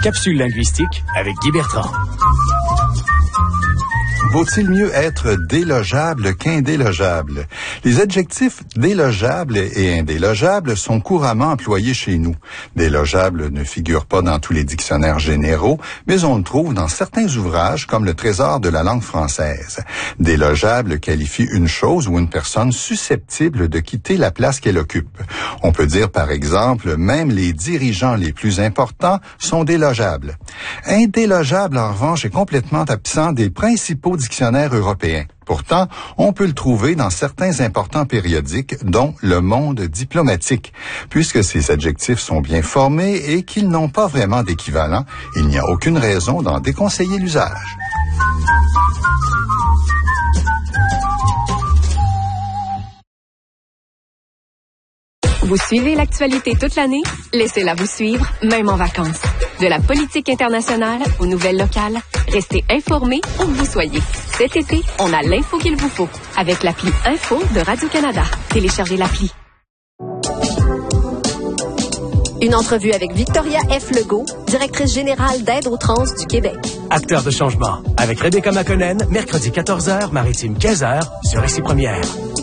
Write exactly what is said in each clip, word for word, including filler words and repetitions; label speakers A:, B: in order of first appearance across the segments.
A: Capsule linguistique avec Guy Bertrand.
B: Vaut-il mieux être délogeable qu'indélogeable? Les adjectifs délogeable et indélogeable sont couramment employés chez nous. Délogeable ne figure pas dans tous les dictionnaires généraux, mais on le trouve dans certains ouvrages comme le Trésor de la langue française. Délogeable qualifie une chose ou une personne susceptible de quitter la place qu'elle occupe. On peut dire par exemple, même les dirigeants les plus importants sont délogeables. Indélogeable en revanche est complètement absent des principaux dictionnaires européens. Pourtant, on peut le trouver dans certains importants périodiques, dont Le Monde diplomatique. Puisque ces adjectifs sont bien formés et qu'ils n'ont pas vraiment d'équivalent, il n'y a aucune raison d'en déconseiller l'usage.
C: Vous suivez l'actualité toute l'année? Laissez-la vous suivre, même en vacances. De la politique internationale aux nouvelles locales, restez informés où que vous soyez. Cet été, on a l'info qu'il vous faut avec l'appli Info de Radio-Canada. Téléchargez l'appli. Une entrevue avec Victoria F. Legault, directrice générale d'Aide aux trans du Québec.
A: Acteur de changement avec Rebecca McConnell, mercredi quatorze heures, maritime quinze heures, sur Récit Première.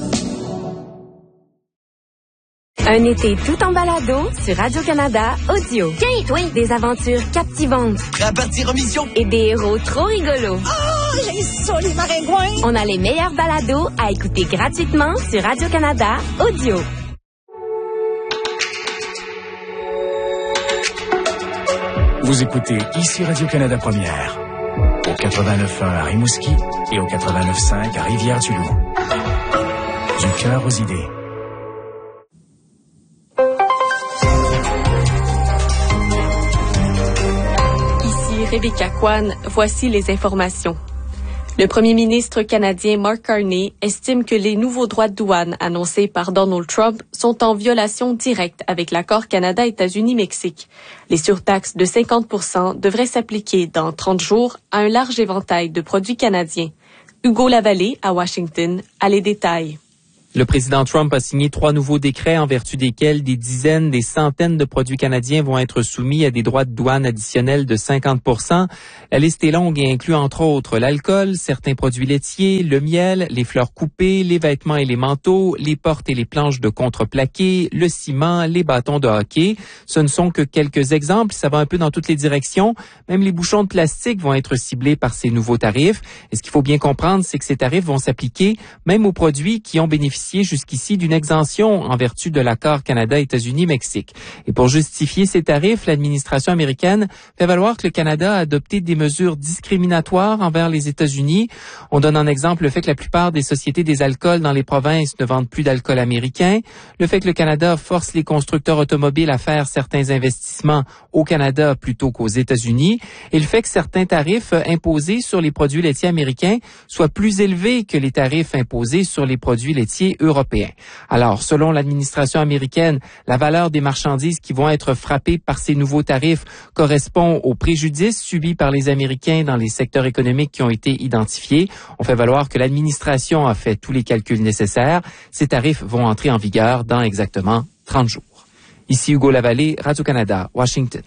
C: Un été tout en balado sur Radio-Canada Audio.
D: Tiens, oui.
C: Des aventures captivantes.
E: À partir en mission.
C: Et des héros trop rigolos.
D: Oh, j'ai ça, les maringouins.
C: On a les meilleurs balados à écouter gratuitement sur Radio-Canada Audio.
A: Vous écoutez ici Radio-Canada Première, au quatre-vingt-neuf point un à Rimouski et au quatre-vingt-neuf point cinq à Rivière-du-Loup. Du cœur aux idées.
F: Rebecca Kwan, voici les informations. Le premier ministre canadien Mark Carney estime que les nouveaux droits de douane annoncés par Donald Trump sont en violation directe avec l'accord Canada-États-Unis-Mexique. Les surtaxes de cinquante pour cent devraient s'appliquer dans trente jours à un large éventail de produits canadiens. Hugo Lavallée, à Washington, a les détails.
G: Le président Trump a signé trois nouveaux décrets en vertu desquels des dizaines, des centaines de produits canadiens vont être soumis à des droits de douane additionnels de cinquante pour cent. La liste est longue et inclut entre autres l'alcool, certains produits laitiers, le miel, les fleurs coupées, les vêtements et les manteaux, les portes et les planches de contreplaqué, le ciment, les bâtons de hockey. Ce ne sont que quelques exemples, ça va un peu dans toutes les directions. Même les bouchons de plastique vont être ciblés par ces nouveaux tarifs. Et ce qu'il faut bien comprendre, c'est que ces tarifs vont s'appliquer même aux produits qui ont bénéficié jusqu'ici d'une exemption en vertu de l'accord Canada-États-Unis-Mexique. Et pour justifier ces tarifs, l'administration américaine fait valoir que le Canada a adopté des mesures discriminatoires envers les États-Unis. On donne en exemple le fait que la plupart des sociétés des alcools dans les provinces ne vendent plus d'alcool américain, le fait que le Canada force les constructeurs automobiles à faire certains investissements au Canada plutôt qu'aux États-Unis, et le fait que certains tarifs imposés sur les produits laitiers américains soient plus élevés que les tarifs imposés sur les produits laitiers européens. Alors, selon l'administration américaine, la valeur des marchandises qui vont être frappées par ces nouveaux tarifs correspond aux préjudices subis par les Américains dans les secteurs économiques qui ont été identifiés. On fait valoir que l'administration a fait tous les calculs nécessaires. Ces tarifs vont entrer en vigueur dans exactement trente jours. Ici Hugo Lavallée, Radio-Canada, Washington.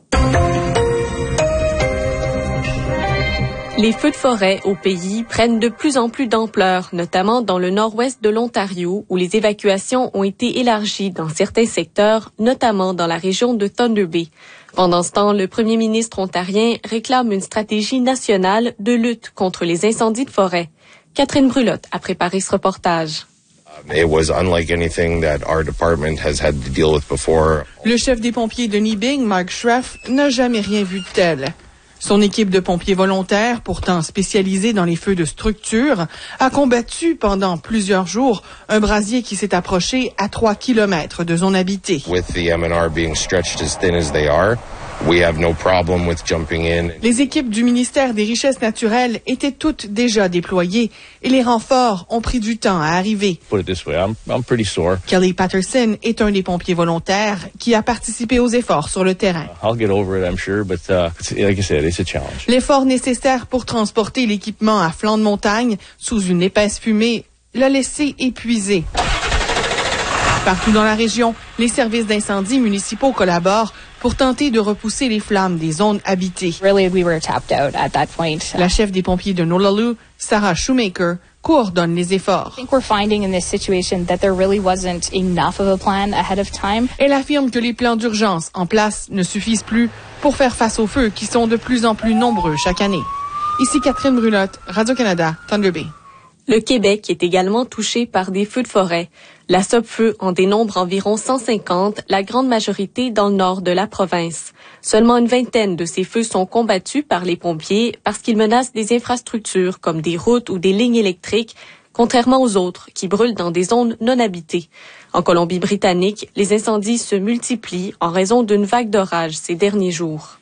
F: Les feux de forêt au pays prennent de plus en plus d'ampleur, notamment dans le nord-ouest de l'Ontario, où les évacuations ont été élargies dans certains secteurs, notamment dans la région de Thunder Bay. Pendant ce temps, le premier ministre ontarien réclame une stratégie nationale de lutte contre les incendies de forêt. Catherine Brulotte a préparé ce reportage.
H: It was unlike anything that our department has had to deal with before.
I: Le chef des pompiers de Nibing, Mark Schraff, n'a jamais rien vu de tel. Son équipe de pompiers volontaires, pourtant spécialisée dans les feux de structure, a combattu pendant plusieurs jours un brasier qui s'est approché à trois kilomètres de zone habitée.
H: With the M N R being stretched as thin as they are, we have no problem with jumping in.
I: Les équipes du ministère des Richesses naturelles étaient toutes déjà déployées et les renforts ont pris du temps à arriver.
J: Put it this way, I'm, I'm pretty sore.
I: Kelly Patterson est un des pompiers volontaires qui a participé aux efforts sur le terrain.
J: I'll get over it, I'm sure, but uh, like I said, it's a challenge.
I: L'effort nécessaire pour transporter l'équipement à flanc de montagne sous une épaisse fumée l'a laissé épuisé. Partout dans la région, les services d'incendie municipaux collaborent pour tenter de repousser les flammes des zones habitées.
E: Really, we were tapped out at that point.
I: La chef des pompiers de Nolalu, Sarah Shoemaker, coordonne les efforts.
E: I think we're finding in this situation that there really wasn't enough of a plan ahead of time.
I: Elle affirme que les plans d'urgence en place ne suffisent plus pour faire face aux feux qui sont de plus en plus nombreux chaque année. Ici Catherine Brulotte, Radio-Canada, Thunder Bay.
F: Le Québec est également touché par des feux de forêt. La Sopfeu en dénombre environ cent cinquante, la grande majorité dans le nord de la province. Seulement une vingtaine de ces feux sont combattus par les pompiers parce qu'ils menacent des infrastructures comme des routes ou des lignes électriques, contrairement aux autres qui brûlent dans des zones non habitées. En Colombie-Britannique, les incendies se multiplient en raison d'une vague d'orage ces derniers jours.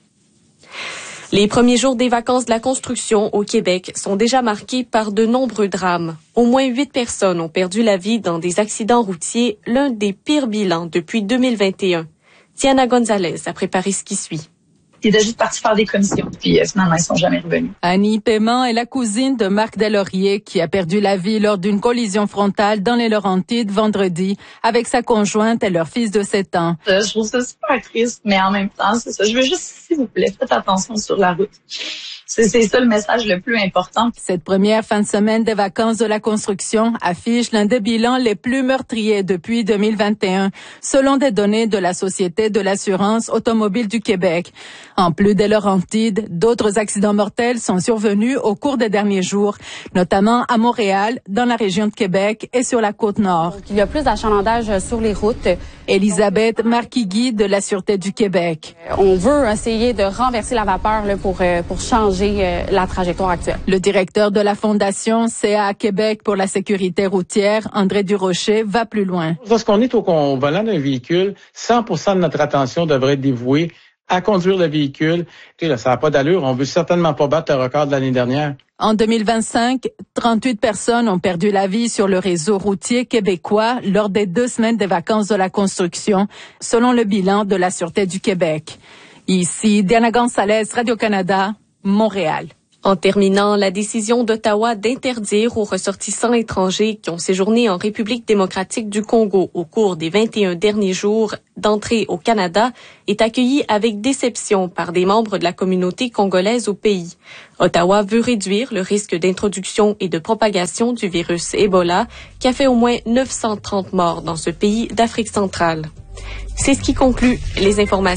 F: Les premiers jours des vacances de la construction au Québec sont déjà marqués par de nombreux drames. Au moins huit personnes ont perdu la vie dans des accidents routiers, l'un des pires bilans depuis deux mille vingt et un. Tiana Gonzalez a préparé ce qui suit.
K: Il était juste parti faire des commissions, puis euh, finalement, ils sont jamais revenus.
L: Annie Paiement est la cousine de Marc Deslauriers qui a perdu la vie lors d'une collision frontale dans les Laurentides vendredi avec sa conjointe et leur fils de sept ans.
K: Euh, je trouve ça super triste, mais en même temps, c'est ça. Je veux juste, s'il vous plaît, faites attention sur la route. C'est, c'est ça le message le plus important.
L: Cette première fin de semaine des vacances de la construction affiche l'un des bilans les plus meurtriers depuis deux mille vingt et un, selon des données de la Société de l'assurance automobile du Québec. En plus des Laurentides, d'autres accidents mortels sont survenus au cours des derniers jours, notamment à Montréal, dans la région de Québec et sur la Côte-Nord.
M: Il y a plus d'achalandage sur les routes.
L: Elisabeth Marquigui de la Sûreté du Québec.
M: On veut essayer de renverser la vapeur là, pour, pour changer la trajectoire actuelle.
L: Le directeur de la Fondation C A Québec pour la sécurité routière, André Durocher, va plus loin.
N: Lorsqu'on est au, au volant d'un véhicule, cent pour cent de notre attention devrait être dévouée à conduire le véhicule. Et là, ça n'a pas d'allure. On veut certainement pas battre le record de l'année dernière.
L: En deux mille vingt-cinq, trente-huit personnes ont perdu la vie sur le réseau routier québécois lors des deux semaines des vacances de la construction, selon le bilan de la Sûreté du Québec. Ici, Diana Gonzalez, Radio-Canada, Montréal.
F: En terminant, la décision d'Ottawa d'interdire aux ressortissants étrangers qui ont séjourné en République démocratique du Congo au cours des vingt et un derniers jours d'entrée au Canada est accueillie avec déception par des membres de la communauté congolaise au pays. Ottawa veut réduire le risque d'introduction et de propagation du virus Ebola qui a fait au moins neuf cent trente morts dans ce pays d'Afrique centrale. C'est ce qui conclut les informations.